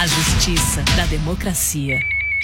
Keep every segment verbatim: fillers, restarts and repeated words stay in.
A justiça da democracia.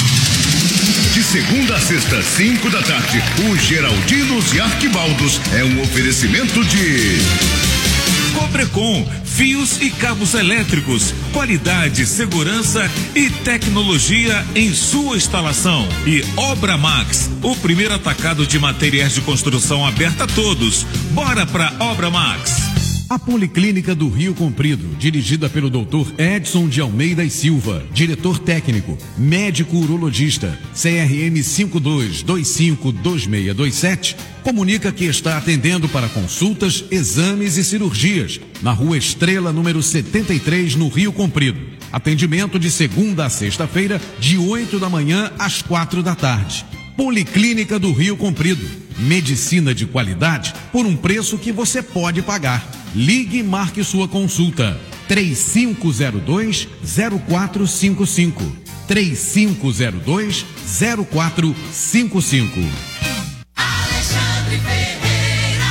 De segunda a sexta, cinco da tarde, o Geraldinos e Arquibaldos é um oferecimento de Cobrecon, fios e cabos elétricos, qualidade, segurança e tecnologia em sua instalação. E Obra Max, o primeiro atacado de materiais de construção aberto a todos. Bora pra Obra Max. A Policlínica do Rio Comprido, dirigida pelo doutor Edson de Almeida e Silva, diretor técnico, médico urologista, C R M cinco dois dois cinco dois seis dois sete, comunica que está atendendo para consultas, exames e cirurgias, na Rua Estrela, número setenta e três, no Rio Comprido. Atendimento de segunda a sexta-feira, de oito da manhã às quatro da tarde. Policlínica do Rio Comprido. Medicina de qualidade por um preço que você pode pagar. Ligue e marque sua consulta. três cinco zero dois, zero quatro cinco cinco. três cinco zero dois, zero quatro cinco cinco. Alexandre Ferreira.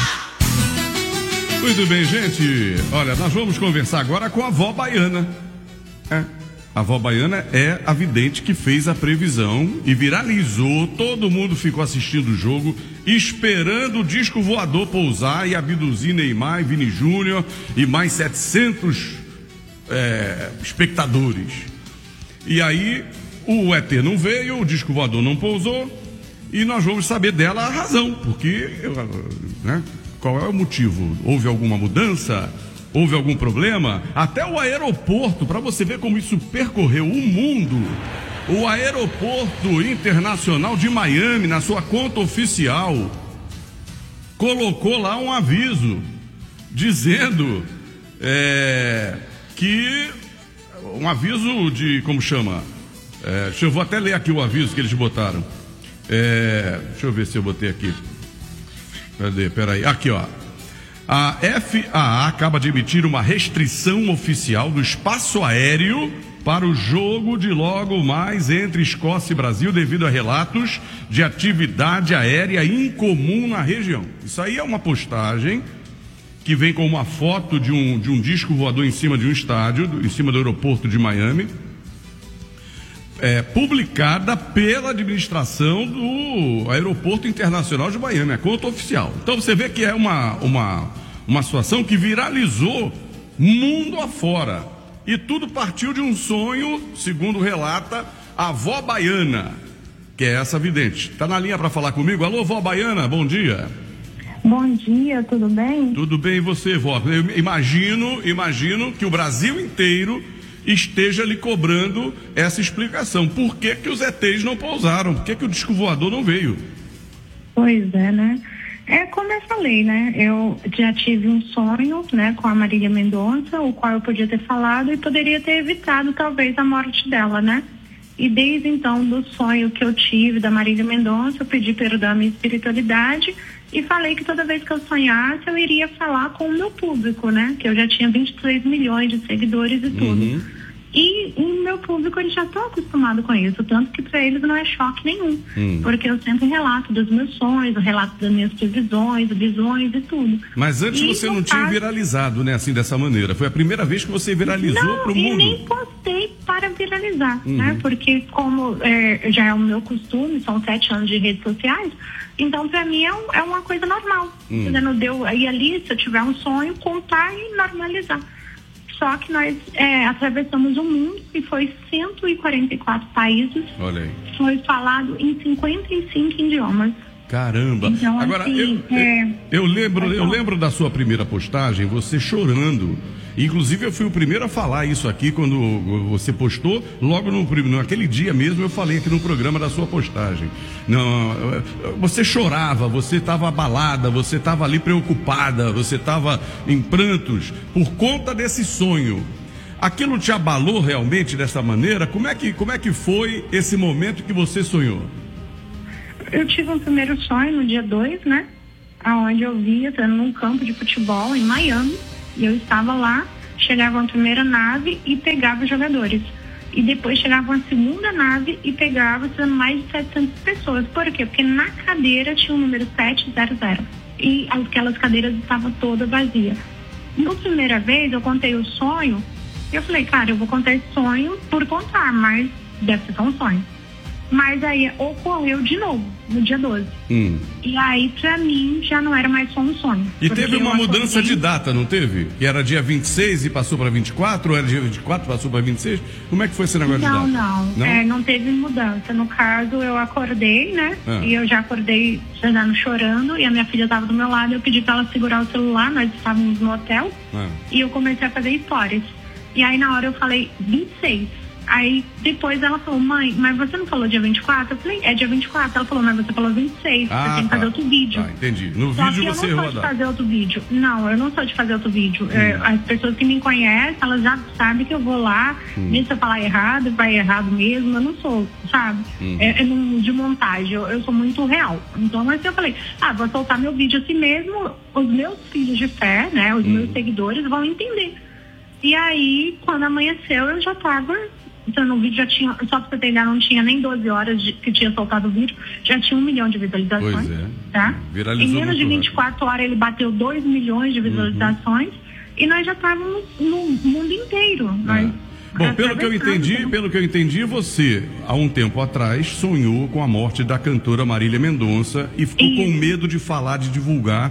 Muito bem, gente. Olha, nós vamos conversar agora com a avó baiana. É. A avó baiana é a vidente que fez a previsão e viralizou. Todo mundo ficou assistindo o jogo, esperando o disco voador pousar e abduzir Neymar e Vini Júnior e mais setecentos é, espectadores. E aí o E T não veio, o disco voador não pousou e nós vamos saber dela a razão, porque, né, qual é o motivo? Houve alguma mudança? Houve algum problema? Até o aeroporto, para você ver como isso percorreu o mundo, o aeroporto internacional de Miami, na sua conta oficial, colocou lá um aviso dizendo é, que, um aviso de, como chama? É, deixa eu vou até ler aqui o aviso que eles botaram. É, deixa eu ver se eu botei aqui. Cadê? Peraí. Aqui, ó. A F A A acaba de emitir uma restrição oficial do espaço aéreo para o jogo de logo mais entre Escócia e Brasil devido a relatos de atividade aérea incomum na região. Isso aí é uma postagem que vem com uma foto de um, de um disco voador em cima de um estádio, em cima do aeroporto de Miami, é, publicada pela administração do Aeroporto Internacional de Miami, a conta oficial. Então você vê que é uma, uma, uma situação que viralizou mundo afora. E tudo partiu de um sonho, segundo relata a avó baiana, que é essa vidente. Está na linha para falar comigo? Alô, vó baiana, bom dia. Bom dia, tudo bem? Tudo bem, e você, vó? Eu imagino, imagino que o Brasil inteiro esteja lhe cobrando essa explicação. Por que que os E Tês não pousaram? Por que que o disco voador não veio? Pois é, né? É como eu falei, né? Eu já tive um sonho, né, com a Marília Mendonça, o qual eu podia ter falado e poderia ter evitado, talvez, a morte dela, né? E desde então, do sonho que eu tive da Marília Mendonça, eu pedi perdão à minha espiritualidade e falei que toda vez que eu sonhasse, eu iria falar com o meu público, né? Que eu já tinha vinte e três milhões de seguidores e tudo. Uhum. E o meu público, eles já estão acostumados com isso, tanto que para eles não é choque nenhum, hum. porque eu sempre relato dos meus sonhos, eu relato das minhas previsões, visões e tudo. Mas antes e você não tinha caso... viralizado, né, assim, dessa maneira? Foi a primeira vez que você viralizou para o mundo? Não, e nem postei para viralizar, uhum. né, porque como é, já é o meu costume, são sete anos de redes sociais, então para mim é, um, é uma coisa normal. Hum. Não deu, aí ali, se eu tiver um sonho, contar e normalizar. Só que nós é, atravessamos o mundo e foi cento e quarenta e quatro países. Olha aí. Foi falado em cinquenta e cinco idiomas. Caramba! Então, agora, assim, eu, é... eu, eu, lembro, eu lembro da sua primeira postagem, você chorando. Inclusive, eu fui o primeiro a falar isso aqui quando você postou. Logo no, naquele dia mesmo, eu falei aqui no programa da sua postagem. Não, você chorava, você estava abalada, você estava ali preocupada, você estava em prantos por conta desse sonho. Aquilo te abalou realmente dessa maneira? Como é que, como é que foi esse momento que você sonhou? Eu tive um primeiro sonho no dia dois, né? Onde eu via, estando num campo de futebol em Miami. E eu estava lá, chegava a primeira nave e pegava os jogadores. E depois chegava uma segunda nave e pegava, sendo mais de setecentas pessoas. Por quê? Porque na cadeira tinha o número sete zero zero. E aquelas cadeiras estavam todas vazias. Na primeira vez, eu contei o sonho E eu falei, cara, eu vou contar esse sonho por contar, mas deve ser só um sonho. Mas aí ocorreu de novo, no dia doze. Hum. E aí, pra mim, já não era mais só um sonho. E teve uma mudança acordei... de data, não teve? Que era dia vinte e seis e passou para vinte e quatro, ou era dia vinte e quatro e passou para vinte e seis? Como é que foi esse negócio não, de data? Não, não. É, não teve mudança. No caso, eu acordei, né? Ah. E eu já acordei já chorando, e a minha filha estava do meu lado, eu pedi para ela segurar o celular, nós estávamos no hotel, ah. e eu comecei a fazer stories. E aí, na hora, eu falei vinte e seis. Aí, depois ela falou, mãe, mas você não falou dia vinte e quatro? Eu falei, é dia vinte e quatro. Ela falou, mas você falou vinte e seis, ah, você tem que tá. fazer outro vídeo. Ah, entendi. No Só vídeo que você eu não rodar. sou de fazer outro vídeo. Não, eu não sou de fazer outro vídeo. Hum. É, as pessoas que me conhecem, elas já sabem que eu vou lá, hum. nem se eu falar errado, vai errado mesmo, eu não sou, sabe? Hum. É, é num, de montagem, eu, eu sou muito real. Então, assim, eu falei, ah, vou soltar meu vídeo assim mesmo, os meus filhos de fé, né, os hum. meus seguidores vão entender. E aí, quando amanheceu, eu já tava... Então, no vídeo já tinha, só pra você ter ideia, não tinha nem doze horas de, que tinha soltado o vídeo, já tinha um milhão de visualizações. Pois é. Tá? Viralizou em menos de vinte e quatro rápido. horas ele bateu dois milhões de visualizações, uhum. e nós já estávamos no mundo inteiro. É. Nós, Bom, pelo que eu entendi, pelo que eu entendi, você, há um tempo atrás, sonhou com a morte da cantora Marília Mendonça e ficou Isso. com medo de falar, de divulgar.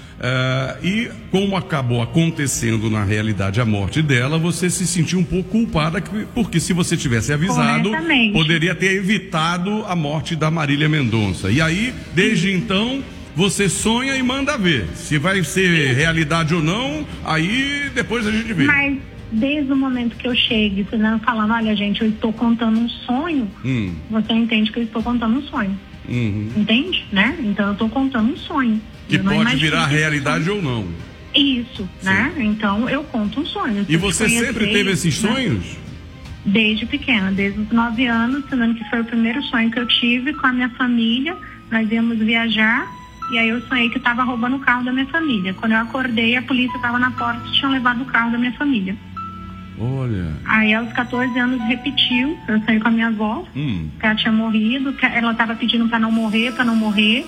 Uh, e como acabou acontecendo na realidade a morte dela, você se sentiu um pouco culpada, porque se você tivesse avisado, poderia ter evitado a morte da Marília Mendonça. E aí, desde então, você sonha e manda ver. Se vai ser realidade ou não, aí depois a gente vê. Mas desde o momento que eu chego, você não falando, olha gente, eu estou contando um sonho, hum. você entende que eu estou contando um sonho. Uhum. Entende? Né? Então eu estou contando um sonho. Que pode virar realidade ou não. Isso, Sim. né? Então eu conto um sonho. E você sempre teve esses né? sonhos? Desde pequena, desde os nove anos, sendo que foi o primeiro sonho que eu tive com a minha família. Nós íamos viajar e aí eu sonhei que eu estava roubando o carro da minha família. Quando eu acordei, a polícia estava na porta e tinham levado o carro da minha família. Olha. Aí aos quatorze anos repetiu, eu saí com a minha avó, hum. que ela tinha morrido, que ela estava pedindo para não morrer, para não morrer.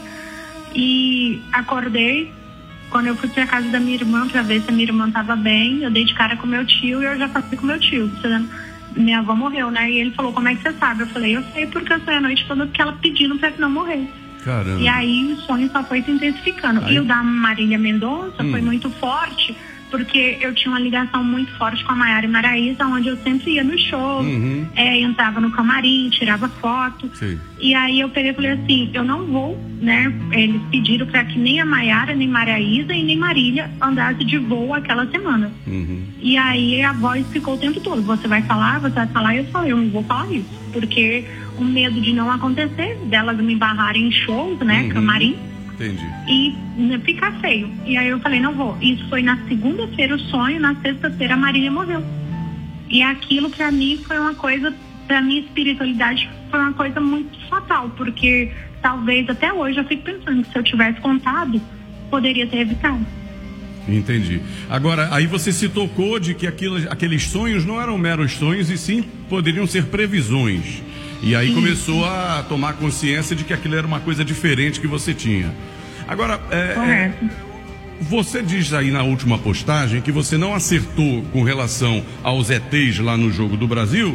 E acordei, quando eu fui pra casa da minha irmã pra ver se a minha irmã tava bem, eu dei de cara com meu tio e eu já passei com meu tio. Minha avó morreu, né? E ele falou, como é que você sabe? Eu falei, eu sei porque eu sonhei a noite toda porque ela pedindo pra que não morresse. Caramba. E aí o sonho só foi se intensificando. Aí... E o da Marília Mendonça hum. foi muito forte, porque eu tinha uma ligação muito forte com a Maiara e Maraísa, onde eu sempre ia no show, uhum. é, entrava no camarim, tirava foto. Sim. E aí eu peguei e falei assim, eu não vou, né? Eles pediram para que nem a Maiara, nem Maraísa e nem Marília andasse de voo aquela semana. Uhum. E aí a voz ficou o tempo todo, você vai falar, você vai falar, e eu falei, eu não vou falar isso, porque o medo de não acontecer, delas me barrarem em shows, né? Uhum. Camarim. Entendi. E ficar feio. E aí eu falei, não vou. Isso foi na segunda-feira o sonho, na sexta-feira a Marília morreu. E aquilo pra mim foi uma coisa, pra minha espiritualidade foi uma coisa muito fatal, porque talvez até hoje eu fico pensando que se eu tivesse contado, poderia ter evitado. Entendi. Agora, aí você se tocou de que aquilo, aqueles sonhos não eram meros sonhos e sim poderiam ser previsões. E aí começou a tomar consciência de que aquilo era uma coisa diferente que você tinha. Agora, é, é, você diz aí na última postagem que você não acertou com relação aos E Tês lá no Jogo do Brasil,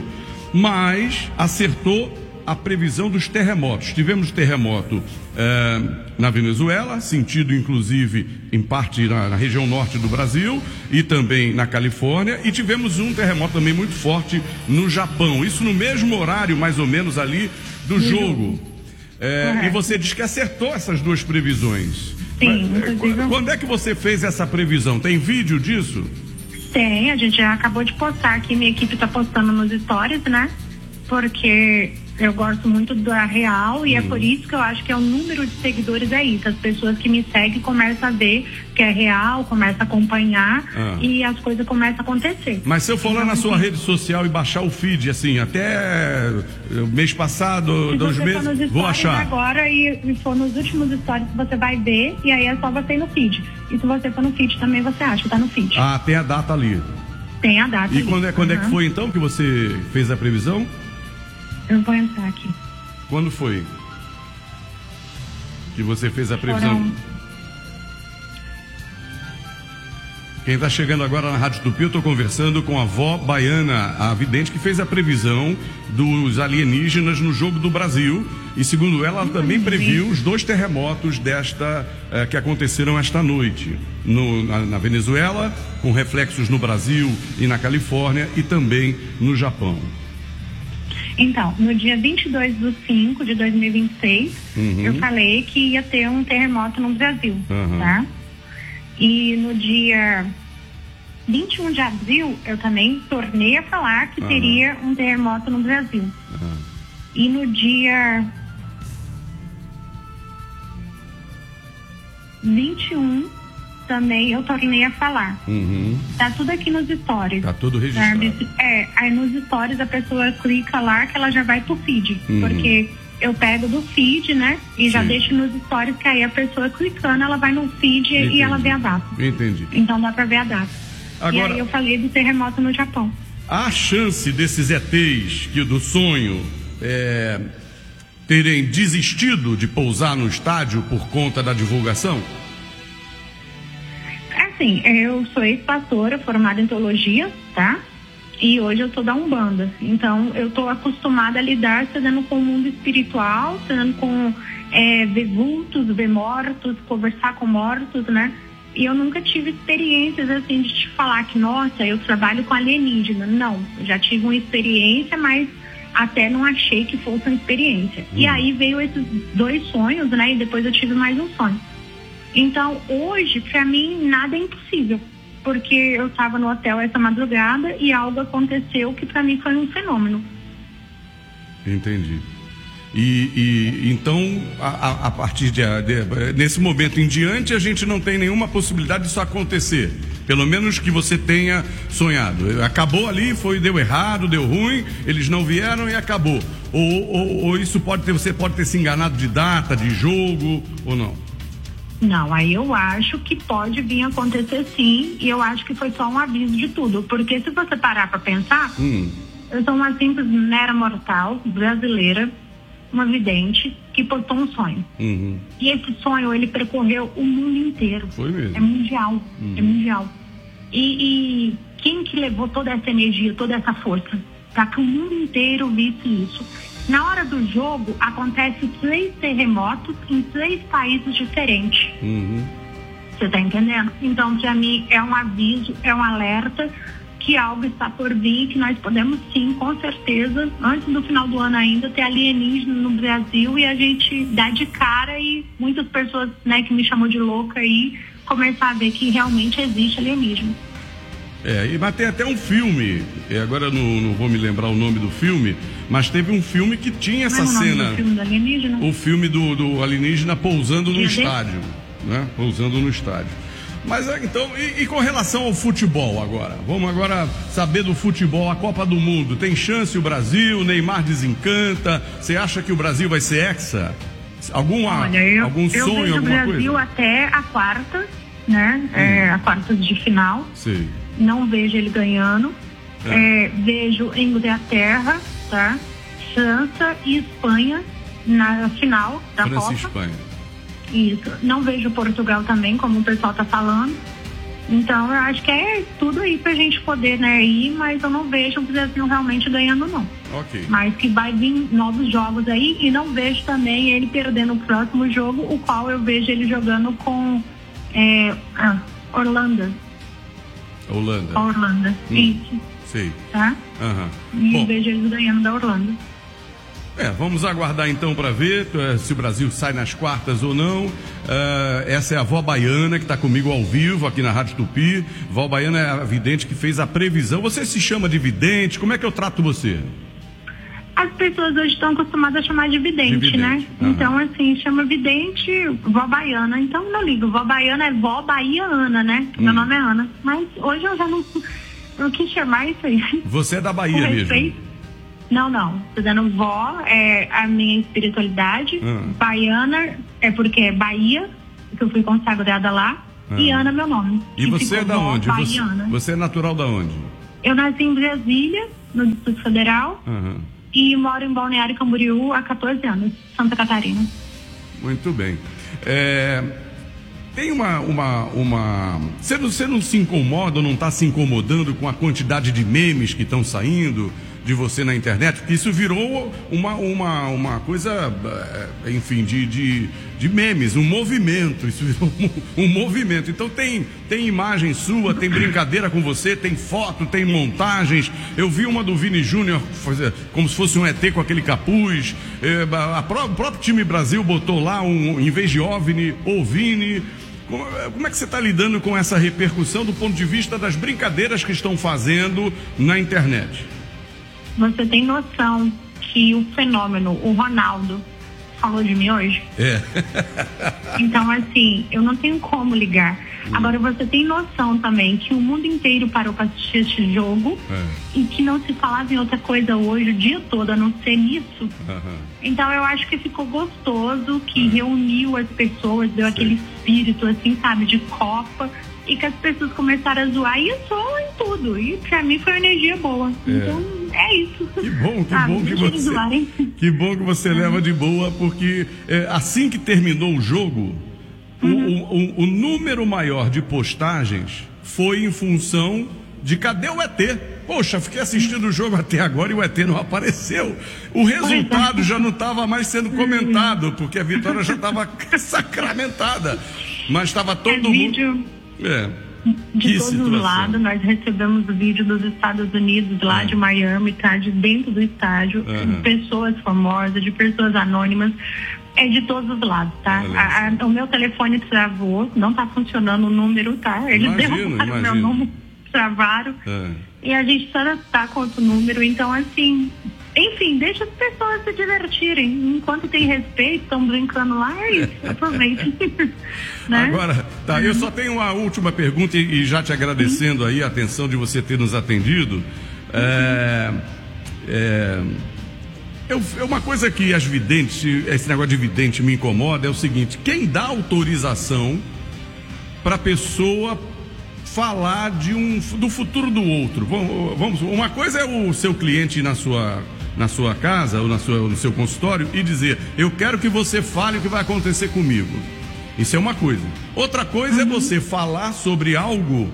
mas acertou a previsão dos terremotos. Tivemos terremoto é, na Venezuela, sentido inclusive em parte na, na região norte do Brasil e também na Califórnia, e tivemos um terremoto também muito forte no Japão, isso no mesmo horário mais ou menos ali do jogo. É, e você diz que acertou essas duas previsões. Sim. Mas, quando é que você fez essa previsão? Tem vídeo disso? Tem, a gente já acabou de postar aqui, minha equipe está postando nos stories, né? Porque eu gosto muito da real e hum. é por isso que eu acho que é o número de seguidores é isso. As pessoas que me seguem começam a ver que é real, começam a acompanhar ah. e as coisas começam a acontecer. Mas se eu for lá na sua rede social e baixar o feed, assim, até mês passado, se dois meses, vou achar. Agora e, e for nos últimos stories você vai ver e aí é só você ir no feed. E se você for no feed também você acha que tá no feed. Ah, tem a data ali. Tem a data E ali. quando, é, quando uhum. é que foi então que você fez a previsão? Eu vou entrar aqui. Quando foi que você fez a previsão? Foram... Quem está chegando agora na Rádio Tupi, eu estou conversando com a avó Baiana, a vidente que fez a previsão dos alienígenas no Jogo do Brasil. E segundo ela, ela também previu os dois terremotos desta eh, que aconteceram esta noite no, na, na Venezuela, com reflexos no Brasil e na Califórnia e também no Japão. Então, no dia vinte e dois de cinco de dois mil e vinte e seis, uhum. eu falei que ia ter um terremoto no Brasil, uhum. tá? E no dia vinte e um de abril, eu também tornei a falar que uhum. teria um terremoto no Brasil. Uhum. E no dia vinte e um, também eu tornei a falar. Uhum. Tá tudo aqui nos stories. Tá tudo registrado. É, aí nos stories a pessoa clica lá que ela já vai pro feed. Uhum. Porque eu pego do feed, né? E Sim. já deixo nos stories, que aí a pessoa clicando, ela vai no feed Entendi. E ela vê a data. Entendi. Então dá pra ver a data. Agora, e aí eu falei do terremoto no Japão. Há chance desses E Tês que do sonho é, terem desistido de pousar no estádio por conta da divulgação? Assim, eu sou ex-pastora, formada em teologia, tá? E hoje eu sou da Umbanda. Então, eu tô acostumada a lidar cedendo com o mundo espiritual, cedendo com é, ver vultos, ver mortos, conversar com mortos, né? E eu nunca tive experiências, assim, de te falar que, nossa, eu trabalho com alienígena. Não, eu já tive uma experiência, mas até não achei que fosse uma experiência. Hum. E aí veio esses dois sonhos, né? E depois eu tive mais um sonho. Então, hoje, pra mim, nada é impossível. Porque eu estava no hotel essa madrugada e algo aconteceu que para mim foi um fenômeno. Entendi. E, e então, a, a partir de, de nesse momento em diante, a gente não tem nenhuma possibilidade disso acontecer. Pelo menos que você tenha sonhado. Acabou ali, foi, deu errado, deu ruim, eles não vieram e acabou. Ou, ou, ou isso pode ter, você pode ter se enganado de data, de jogo, ou não? Não, aí eu acho que pode vir acontecer sim, e eu acho que foi só um aviso de tudo, porque se você parar pra pensar, hum. eu sou uma simples mera mortal brasileira, uma vidente, que postou um sonho. Uhum. E esse sonho, ele percorreu o mundo inteiro. Foi mesmo. É mundial, uhum. é mundial. E, e quem que levou toda essa energia, toda essa força, para que o mundo inteiro visse isso? Na hora do jogo, acontece três terremotos em três países diferentes. Uhum. Você tá entendendo? Então, pra mim, é um aviso, é um alerta que algo está por vir, que nós podemos sim, com certeza, antes do final do ano ainda, ter alienígena no Brasil e a gente dar de cara e muitas pessoas, né, que me chamam de louca aí, começar a ver que realmente existe alienígena. É, mas tem até um filme, agora eu não, não vou me lembrar o nome do filme, mas teve um filme que tinha essa mas o cena. Nome do filme do alienígena? O filme do, do alienígena pousando no estádio, né? Pousando no estádio. Mas então, e, e com relação ao futebol agora? Vamos agora saber do futebol, a Copa do Mundo. Tem chance o Brasil? Neymar desencanta? Você acha que o Brasil vai ser hexa? Alguma, Olha, eu, algum eu sonho, vejo alguma o Brasil coisa? até a quarta, né? Hum. É, a quarta de final. Sim. Não vejo ele ganhando. É. É, vejo Inglaterra, tá? França e Espanha na final da França Copa. E Espanha. Isso. Não vejo Portugal também, como o pessoal tá falando. Então, eu acho que é tudo aí pra gente poder, né, ir, mas eu não vejo o Brasil realmente ganhando, não. Ok. Mas que vai vir novos jogos aí e não vejo também ele perdendo o próximo jogo, o qual eu vejo ele jogando com é, ah, Orlando. Holanda. Orlando, hum, isso. Sei. Tá? Uhum. E Bom, eu vejo eles ganhando da Orlando. É, vamos aguardar então para ver uh, se o Brasil sai nas quartas ou não. Uh, essa é a Vó Baiana que está comigo ao vivo aqui na Rádio Tupi. Vó Baiana é a vidente que fez a previsão. Você se chama de vidente? Como é que eu trato você? As pessoas hoje estão acostumadas a chamar de vidente, de vidente. né? Uhum. Então, assim, chama vidente Vó Baiana. Então, não ligo. Vó Baiana é Vó Baiana, né? Hum. Meu nome é Ana. Mas hoje eu já não, não quis chamar isso aí. Você é da Bahia mesmo? Não, não. Tô dizendo vó, é a minha espiritualidade. Hum. Baiana é porque é Bahia, que eu fui consagrada lá. Hum. E Ana é meu nome. E você é da onde? Você, você é natural da onde? Eu nasci em Brasília, no Distrito Federal. Uhum. E moro em Balneário Camboriú há quatorze anos, Santa Catarina. Muito bem. É, tem uma, uma, uma... Você não, você não se incomoda ou não está se incomodando com a quantidade de memes que estão saindo de você na internet? Porque isso virou uma, uma, uma coisa, enfim, de, de, de memes, um movimento. Isso virou um, um movimento. Então tem, tem imagem sua, tem brincadeira com você, tem foto, tem montagens. Eu vi uma do Vini Júnior, como se fosse um E T com aquele capuz. É, a, a, o próprio time Brasil botou lá, um, em vez de OVNI, OVNI. Como, como é que você está lidando com essa repercussão do ponto de vista das brincadeiras que estão fazendo na internet? Você tem noção que o fenômeno, o Ronaldo, falou de mim hoje? É. Então, assim, eu não tenho como ligar. Hum. Agora, você tem noção também que o mundo inteiro parou para assistir esse jogo é. e que não se falava em outra coisa hoje o dia todo, a não ser nisso. Uhum. Então, eu acho que ficou gostoso, que uhum. reuniu as pessoas, deu Sim. aquele espírito, assim, sabe, de Copa. E que as pessoas começaram a zoar e zoam em tudo. E pra mim foi uma energia boa. É. Então é isso. Que bom, que ah, bom que você. Que bom que você uhum. leva de boa, porque é, assim que terminou o jogo, uhum. o, o, o número maior de postagens foi em função de cadê o E T? Poxa, fiquei assistindo o jogo até agora e o E T não apareceu. O resultado já não estava mais sendo comentado, porque a vitória já estava sacramentada. Mas estava todo é mundo. Vídeo... É. De que todos situação. os lados, nós recebemos o vídeo dos Estados Unidos, lá uhum. de Miami, tá? De dentro do estádio, uhum. de pessoas famosas, de pessoas anônimas, é de todos os lados, tá? A, a, o meu telefone travou, não tá funcionando o número, tá? Eles derrubaram o meu número, travaram, uhum. e a gente só tá com outro número, então assim... Enfim, deixa as pessoas se divertirem. Enquanto tem respeito, estão brincando lá, é isso. Aproveitem. Né? Agora, tá, eu só tenho uma última pergunta e, e já te agradecendo aí a atenção de você ter nos atendido. É, é, eu, é uma coisa que as videntes, esse negócio de vidente me incomoda, é o seguinte: quem dá autorização para a pessoa falar de um, do futuro do outro? Vamos, uma coisa é o seu cliente na sua... na sua casa ou na sua, no seu consultório e dizer, eu quero que você fale o que vai acontecer comigo. Isso é uma coisa. Outra coisa uhum. é você falar sobre algo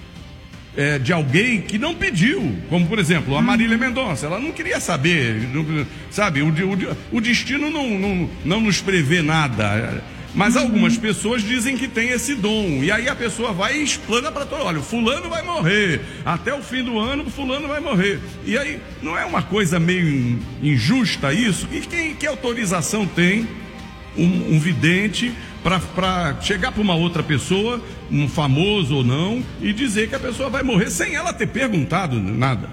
é, de alguém que não pediu, como por exemplo a Marília Mendonça. Ela não queria saber, não, sabe, o, o, o destino não, não, não nos prevê nada. Mas uhum. algumas pessoas dizem que tem esse dom. E aí a pessoa vai e explana para todo. Olha, o fulano vai morrer. Até o fim do ano, o fulano vai morrer. E aí, não é uma coisa meio injusta isso? E quem, que autorização tem um, um vidente para chegar para uma outra pessoa, um famoso ou não, e dizer que a pessoa vai morrer sem ela ter perguntado nada?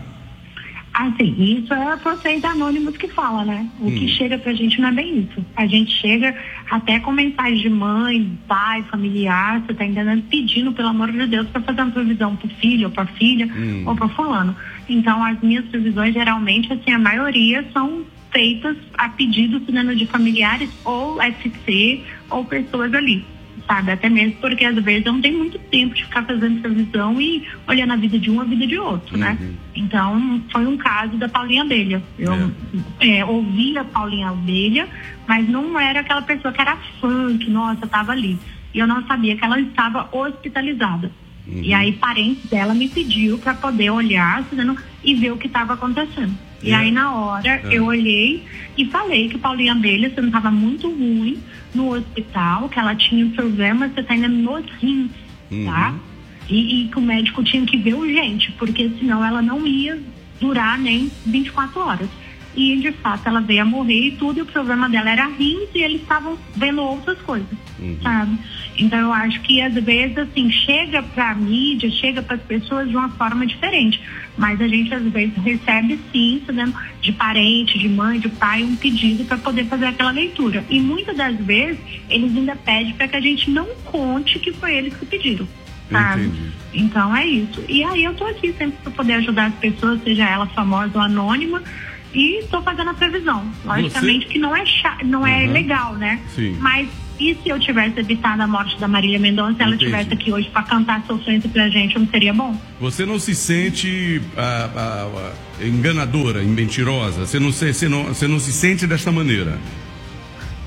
Assim, isso é vocês anônimos que falam, né? O hum. que chega pra gente não é bem isso. A gente chega até com mensagem de mãe, pai, familiar, você tá entendendo? Pedindo, pelo amor de Deus, pra fazer uma previsão pro filho ou pra filha hum. ou pra fulano. Então, as minhas previsões, geralmente, assim, a maioria são feitas a pedido né, de familiares ou F C ou pessoas ali. Sabe, até mesmo porque às vezes eu não tenho muito tempo de ficar fazendo previsão e olhando a vida de um, a vida de outro, uhum. né? Então, foi um caso da Paulinha Abelha. Eu é. É, ouvi a Paulinha Abelha, mas não era aquela pessoa que era fã, que, nossa, estava ali. E eu não sabia que ela estava hospitalizada. Uhum. E aí, parentes dela me pediu para poder olhar assim, e ver o que estava acontecendo. E yeah. aí, na hora, é. eu olhei e falei que Paulinha Abelha, você não estava muito ruim no hospital, que ela tinha um problema, você está ainda nos rins, uhum. tá? E, e que o médico tinha que ver urgente, porque senão ela não ia durar nem vinte e quatro horas. E, de fato, ela veio a morrer e tudo, e o problema dela era rins e eles estavam vendo outras coisas, uhum. sabe? Então, eu acho que, às vezes, assim, chega pra mídia, chega para as pessoas de uma forma diferente. Mas a gente, às vezes, recebe, sim, né, de parente, de mãe, de pai, um pedido para poder fazer aquela leitura. E, muitas das vezes, eles ainda pedem para que a gente não conte que foi eles que pediram, sabe? Entendi. Então, é isso. E aí, eu tô aqui sempre para poder ajudar as pessoas, seja ela famosa ou anônima, e tô fazendo a previsão. Logicamente Você... que não é, cha... não uhum. é legal, né? Sim. Mas... E se eu tivesse evitado a morte da Marília Mendonça, se ela estivesse aqui hoje para cantar sofrência pra gente, não seria bom? Você não se sente ah, ah, ah, enganadora, mentirosa? Você não, se, você, não, você não se sente desta maneira? Eu acho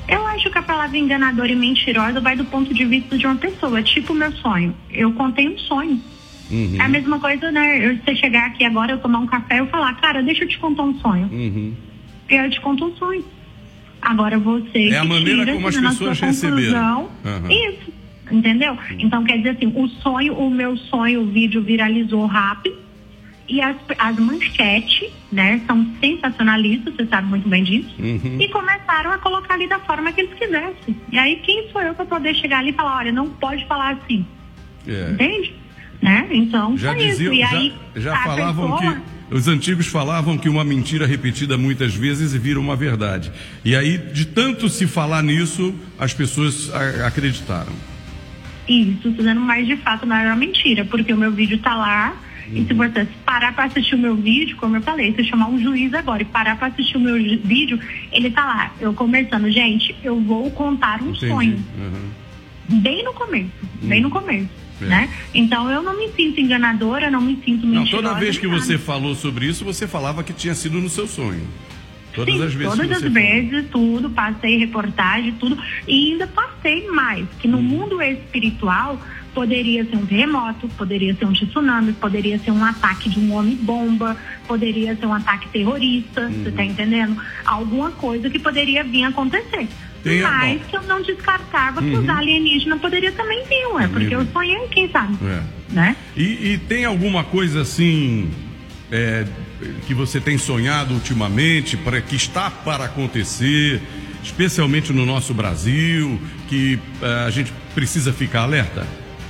acho que a palavra enganadora e mentirosa vai do ponto de vista de uma pessoa, tipo o meu sonho. Eu contei um sonho. Uhum. É a mesma coisa, né? Eu, você chegar aqui agora, eu tomar um café e eu falar, cara, deixa eu te contar um sonho. Uhum. Eu te conto um sonho. Agora você é a maneira tira, como as pessoas receberam. Uhum. Isso, entendeu? Então quer dizer assim, o sonho, o meu sonho, o vídeo viralizou rápido e as, as manchetes, né, são sensacionalistas, você sabe muito bem disso, uhum. e começaram a colocar ali da forma que eles quisessem. E aí quem sou eu para poder chegar ali e falar, olha, não pode falar assim, é. Entende? Né? Então já foi diziam, isso. E já, aí já falavam pessoa... que os antigos falavam que uma mentira repetida muitas vezes vira uma verdade. E aí, de tanto se falar nisso, as pessoas a, acreditaram. Isso, fazendo mais de fato não era uma mentira, porque o meu vídeo tá lá. Uhum. E se você parar para assistir o meu vídeo, como eu falei, se eu chamar um juiz agora e parar para assistir o meu vídeo, ele tá lá. Eu começando, gente, eu vou contar um Entendi. sonho. Uhum. Bem no começo, uhum. bem no começo. É. Né? Então eu não me sinto enganadora, não me sinto mentirosa. Não, toda vez que você falou sobre isso, você falava que tinha sido no seu sonho. Todas Sim, as vezes. Todas as vezes, tudo, passei reportagem, tudo. E ainda passei mais, que no hum. mundo espiritual poderia ser um terremoto, poderia ser um tsunami, poderia ser um ataque de um homem-bomba, poderia ser um ataque terrorista, hum. você tá entendendo? Alguma coisa que poderia vir a acontecer. Tem, mas bom. que eu não descartava uhum. que os alienígenas poderiam também vir, ué, porque eu sonhei, quem sabe, é. né? E, e tem alguma coisa assim é, que você tem sonhado ultimamente, para, que está para acontecer, especialmente no nosso Brasil, que uh, a gente precisa ficar alerta?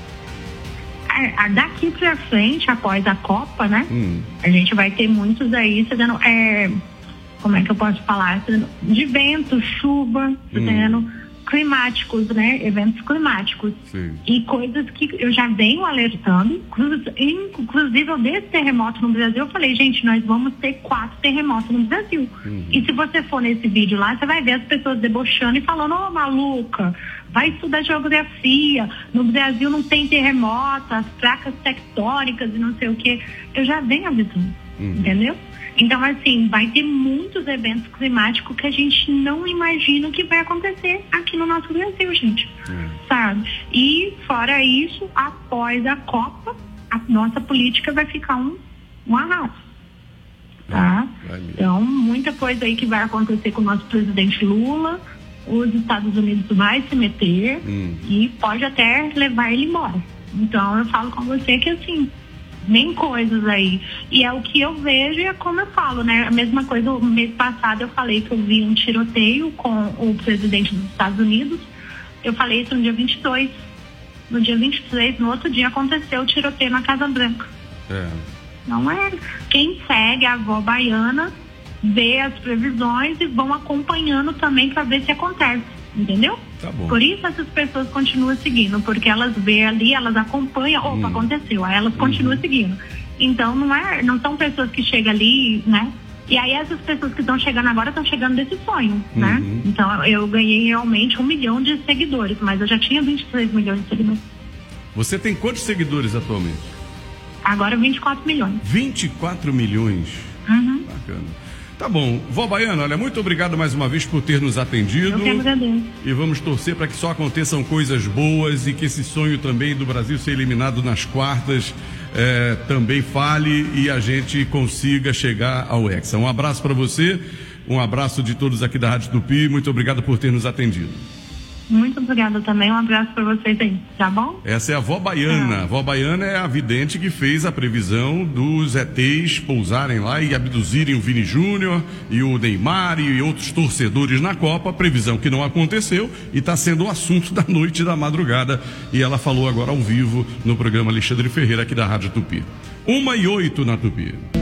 É, daqui para frente, após a Copa, né, hum. a gente vai ter muitos aí, fazendo... É, como é que eu posso falar? De vento, chuva, hum. climáticos, né? Eventos climáticos. Sim. E coisas que eu já venho alertando. Inclusive, eu desse terremoto no Brasil, eu falei, gente, nós vamos ter quatro terremotos no Brasil. Uhum. E se você for nesse vídeo lá, você vai ver as pessoas debochando e falando, ô, oh, maluca, vai estudar geografia. No Brasil não tem terremoto, as placas tectônicas e não sei o quê. Eu já venho avisando, uhum. entendeu? Então, assim, vai ter muitos eventos climáticos que a gente não imagina que vai acontecer aqui no nosso Brasil, gente. É. Sabe? E, fora isso, após a Copa, a nossa política vai ficar um, um arraso. Tá? É. Então, muita coisa aí que vai acontecer com o nosso presidente Lula, os Estados Unidos vai se meter hum. e pode até levar ele embora. Então, eu falo com você que, assim... nem coisas aí. E é o que eu vejo e é como eu falo, né? A mesma coisa, o mês passado eu falei que eu vi um tiroteio com o presidente dos Estados Unidos. Eu falei isso no dia vinte e dois. No dia vinte e três, no outro dia, aconteceu o tiroteio na Casa Branca. É. Não é? Quem segue a avó baiana vê as previsões e vão acompanhando também para ver se acontece. Entendeu? Tá bom. Por isso essas pessoas continuam seguindo, porque elas vê ali, elas acompanham, opa, hum. aconteceu, aí elas continuam uhum. seguindo. Então não é, não são pessoas que chegam ali, né? E aí essas pessoas que estão chegando agora estão chegando desse sonho, uhum. né? Então eu ganhei realmente um milhão de seguidores, mas eu já tinha vinte e três milhões de seguidores. Você tem quantos seguidores atualmente? Agora vinte e quatro milhões. vinte e quatro milhões? Uhum. Bacana. Tá bom, vó Baiana, olha, muito obrigado mais uma vez por ter nos atendido. Eu que agradeço. E vamos torcer para que só aconteçam coisas boas e que esse sonho também do Brasil ser eliminado nas quartas é, também fale e a gente consiga chegar ao Hexa. Um abraço para você, um abraço de todos aqui da Rádio Tupi, muito obrigado por ter nos atendido. Muito obrigada também, um abraço para vocês aí, tá bom? Essa é a vó Baiana. A vó Baiana é a vidente que fez a previsão dos E Tês pousarem lá e abduzirem o Vini Júnior e o Neymar e outros torcedores na Copa, previsão que não aconteceu e está sendo o assunto da noite e da madrugada. E ela falou agora ao vivo no programa Alexandre Ferreira aqui da Rádio Tupi. Uma e oito na Tupi.